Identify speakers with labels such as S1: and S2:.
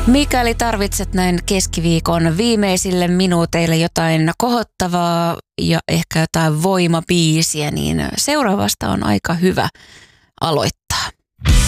S1: Mikäli tarvitset näin keskiviikon viimeisille minuuteille jotain kohottavaa ja ehkä jotain voimabiisiä, niin seuraavasta on aika hyvä aloittaa.